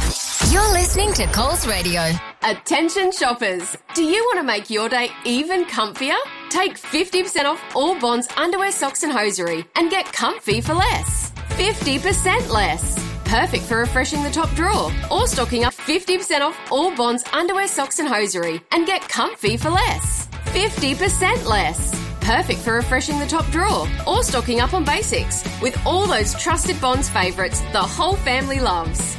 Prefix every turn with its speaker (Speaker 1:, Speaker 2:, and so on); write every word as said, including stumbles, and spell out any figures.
Speaker 1: You're listening to Coles Radio.
Speaker 2: Attention shoppers, do you want to make your day even comfier? Take fifty percent off all Bonds underwear, socks and hosiery and get comfy for less. fifty percent less. Perfect for refreshing the top drawer or stocking up fifty percent off all Bonds underwear, socks and hosiery and get comfy for less. fifty percent less. Perfect for refreshing the top drawer or stocking up on basics with all those trusted Bonds favourites the whole family loves.